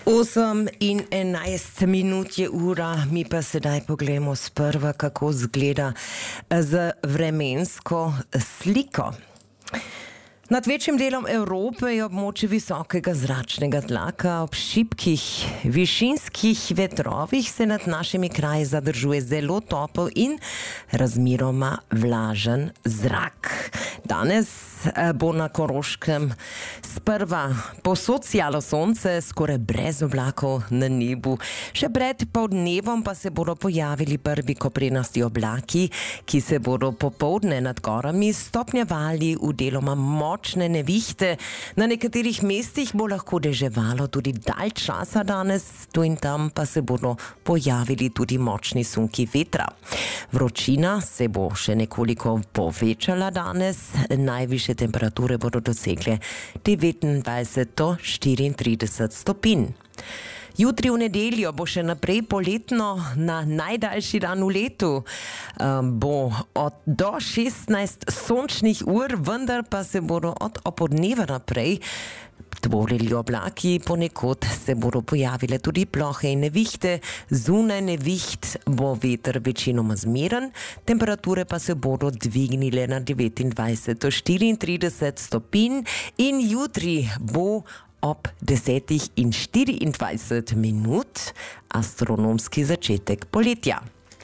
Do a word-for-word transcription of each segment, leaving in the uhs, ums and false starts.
osem in enajst minut je ura, mi pa sedaj pogledamo sprva, kako zgleda z vremensko sliko. Nad večjim delom Evrope je območje visokega zračnega tlaka. Ob šibkih višinskih vetrovih se nad našimi kraji zadržuje zelo topel in razmeroma vlažen zrak. Danes bo na Koroškem sprva povsod sijalo sonce, skoraj brez oblakov na nebu. Še pred poldnevom pa se bodo pojavili prvi koprenasti oblaki, ki se bodo popoldne nad gorami stopnjevali v deloma močne nevihte. Na nekaterih mestih bo lahko deževalo tudi dalj časa danes, tu in tam pa se bodo pojavili tudi močni sunki vetra. Vročina se bo še nekoliko povečala danes, najvišje temperature bodo dosegle devetindvajset do štiriintrideset stopinj. Jutri v nedeljo bo še naprej poletno, na najdaljši dan v letu bo od do šestnajst sončnih ur, vendar pa se bodo od opoldneva naprej tvorili oblaki, ponekod se bodo pojavile tudi plohe in nevihte, zunaj neviht bo veter večinoma zmeren, temperature pa se bodo dvignile na devetindvajset do štiriintrideset stopinj in jutri bo ob desetih in štiriindvajset minut astronomski začetek poletja.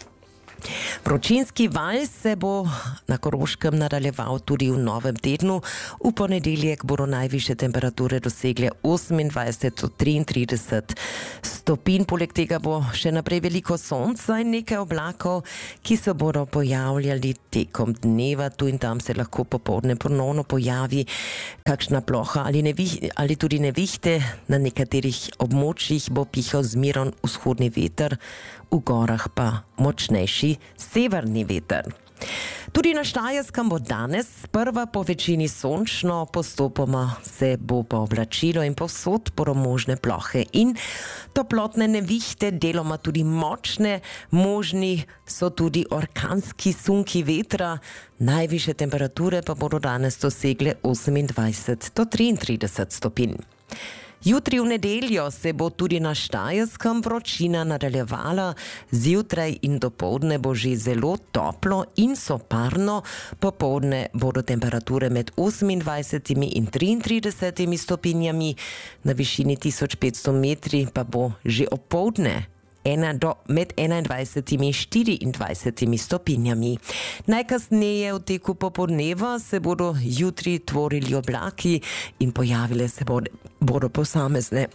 Vročinski val se bo na Koroškem nadaljeval tudi v novem tednu. V ponedeljek bodo najvišje temperature dosegle osemindvajset do triintrideset stopinj. Poleg tega bo še naprej veliko sonca in nekaj oblakov, ki se bodo pojavljali tekom dneva. Tu in tam se lahko popoldne ponovno pojavi kakšna ploha ali, nevih, ali tudi nevihte. Na nekaterih območjih bo pihal zmeren vzhodni veter, v gorah pa močnejši severni veter. Tudi na Štajerskem bo danes sprva po večini sončno, postopoma se bo povlačilo in povsod bodo možne plohe in toplotne nevihte, deloma tudi močne, možni so tudi orkanski sunki vetra, najvišje temperature pa bodo danes dosegle osemindvajset do triintrideset stopinj. Jutri v nedeljo se bo tudi na Štajerskem vročina nadaljevala, zjutraj in dopoldne bo že zelo toplo in soparno, popoldne bodo temperature med osemindvajsetimi in triintridesetimi stopinjami, na višini tisoč petsto metri pa bo že opoldne ena do, med enaindvajsetimi in štiriindvajsetimi stopinjami. Najkasneje v teku popoldneva se bodo jutri tvorili oblaki in pojavile se bodo, bodo posamezne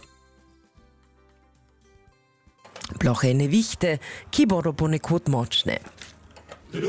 plohe in nevihte, ki bodo ponekod močne.